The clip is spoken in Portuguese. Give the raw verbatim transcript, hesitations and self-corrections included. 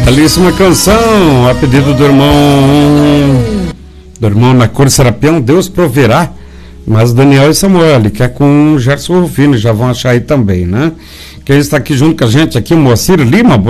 Belíssima canção, a pedido do irmão do irmão na cor Serapião, Deus proverá. Mas Daniel e Samuel, ele quer com o Gerson Rufino, já vão achar aí também, né? Quem está aqui junto com a gente aqui, o Moacir Lima.